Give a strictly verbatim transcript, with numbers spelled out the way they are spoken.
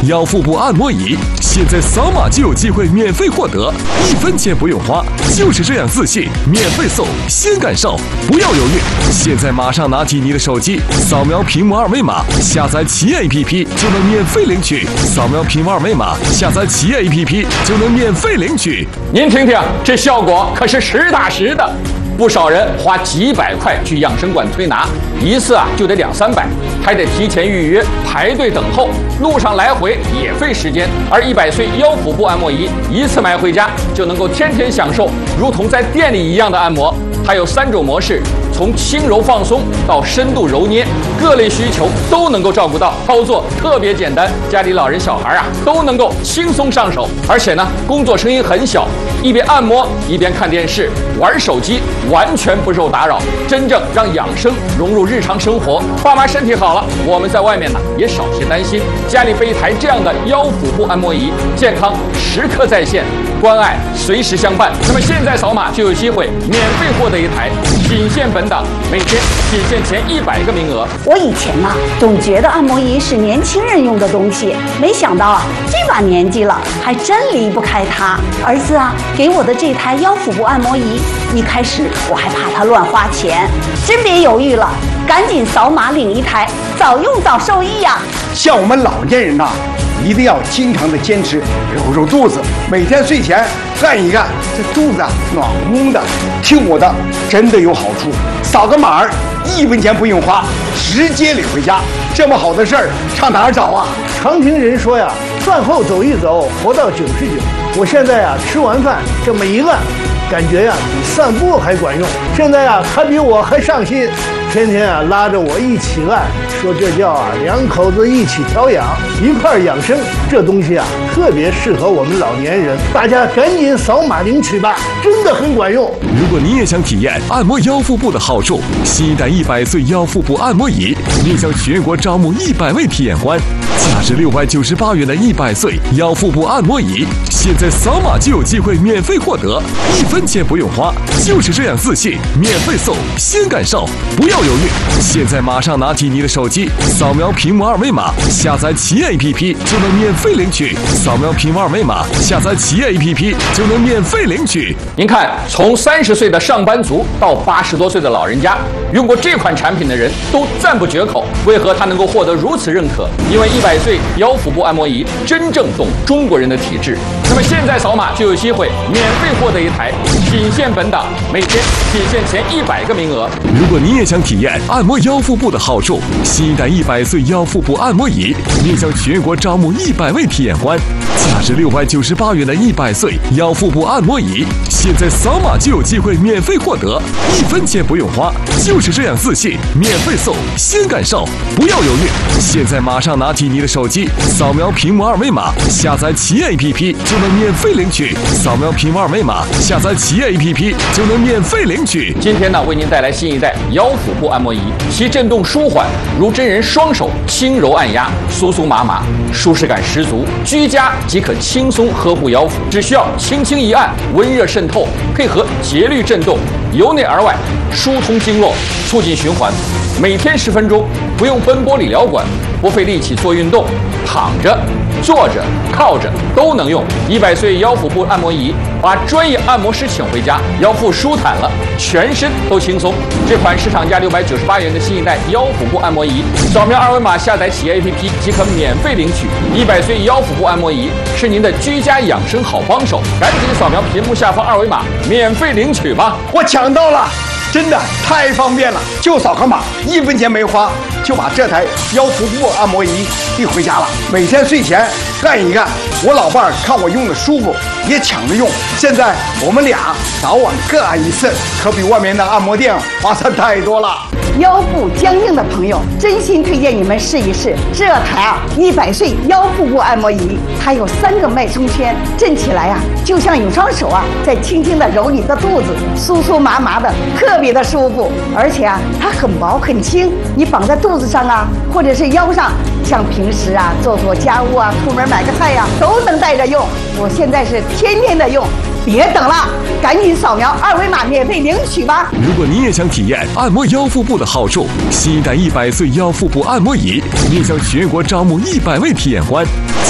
腰腹部按摩仪，现在扫码就有机会免费获得，一分钱不用花，就是这样自信，免费送，先感受，不要犹豫，现在马上拿起你的手机，扫描屏幕二维码，下载企业 A P P 就能免费领取。扫描屏幕二维码，下载企业 A P P 就能免费领取。 您听听，这效果可是实打实的。不少人花几百块去养生馆推拿，一次啊就得两三百，还得提前预约排队等候，路上来回也费时间。而一百岁腰腹部按摩仪一次买回家就能够天天享受，如同在店里一样的按摩。它有三种模式，从轻柔放松到深度揉捏，各类需求都能够照顾到，操作特别简单，家里老人小孩啊都能够轻松上手。而且呢，工作声音很小，一边按摩一边看电视、玩手机，完全不受打扰，真正让养生融入日常生活。爸妈身体好了，我们在外面呢也少些担心，家里备一台这样的腰腹部按摩仪，健康时刻在线，关爱随时相伴。那么现在扫码就有机会免费获得一台，仅限本档，每天仅限前一百个名额。 我以前啊总觉得按摩仪是年轻人用的东西，没想到啊这把年纪了还真离不开它。儿子啊给我的这台腰腹部按摩仪，一开始我还怕它乱花钱，真别犹豫了，赶紧扫码领一台，早用早受益呀、啊。 像我们老年人呐、啊，一定要经常的坚持揉揉肚子，每天睡前干一干，这肚子啊暖乎乎的。听我的，真的有好处。扫个码儿，一分钱不用花，直接领回家。这么好的事儿，上哪儿找啊？ 常听人说呀，饭后走一走，活到九十九。我现在呀，吃完饭这么一按，感觉呀比散步还管用。现在呀，他比我还上心，天天啊拉着我一起按，说这叫啊两口子一起调养，一块养生。这东西啊特别适合我们老年人，大家赶紧扫码领取吧，真的很管用。 如果你也想体验按摩腰腹部的好处，新一代一百岁腰腹部按摩仪面向全国招募一百位体验官，价值六百九十八元的一百岁腰腹部按摩仪，现在扫码就有机会免费获得，一分钱不用花，就是这样自信，免费送，先感受，不要犹豫，现在马上拿起你的手机，扫描屏幕二维码，下载企业 A P P 就能免费领取。扫描屏幕二维码，下载企业 A P P 就能免费领取。 您看，从三十岁的上班族到八十多岁的老人家，用过这款产品的人都赞不绝口。为何它能够获得如此认可？因为一百岁腰腹部按摩仪真正懂中国人的体质。那么现在扫码就有机会免费获得一台，仅限本档，每天仅限前一百个名额。 如果你也想体验按摩腰腹部的好处，新一代一百岁腰腹部按摩仪面向全国招募一百位体验官，价值六百九十八元的一百岁腰腹部按摩仪，现在扫码就有机会免费获得，一分钱不用花，就是这样自信，免费送，先感受，不要犹豫，现在马上拿起你的手机，扫描屏幕二维码，下载企业 A P P 就能免费领取。扫描屏幕二维码，下载企业 A P P 就能免费领取。 今天呢，为您带来新一代腰腹部按摩仪，其震动舒缓，如真人双手轻柔按压，酥酥麻麻，舒适感十足。居家即可轻松呵护腰腹，只需要轻轻一按，温热渗透，配合节律震动，由内而外疏通经络，促进循环。每天十分钟，不用奔波理疗馆，不费力气做运动，躺着、坐着、靠着都能用。一百岁腰腹部按摩仪，把专业按摩师请回家，腰腹舒坦了，全身都轻松。这款市场价六百九十八元的新一代腰腹部按摩仪，扫描二维码下载企业 A P P 即可免费领取。一百岁腰腹部按摩仪是您的居家养生好帮手，赶紧扫描屏幕下方二维码，免费领取吧！ 我抢到了，真的太方便了，就扫个码，一分钱没花，就把这台腰腹部按摩仪递回家了。每天睡前干一干，我老伴儿看我用的舒服，也抢着用。现在我们俩早晚各按一次，可比外面的按摩店划算太多了。 腰部僵硬的朋友，真心推荐你们试一试这台啊一百岁腰腹部按摩仪。它有三个脉冲圈，震起来啊，就像有双手啊在轻轻的揉你的肚子，酥酥麻麻的，特别的舒服。而且啊，它很薄很轻，你绑在肚子上啊，或者是腰上，像平时啊做做家务啊，出门买个菜呀、啊，都能带着用。我现在是天天的用。别等了，赶紧扫描二维码免费领取吧！ 如果你也想体验按摩腰腹部的好处，新一代一百岁腰腹部按摩仪面向全国招募一百位体验官，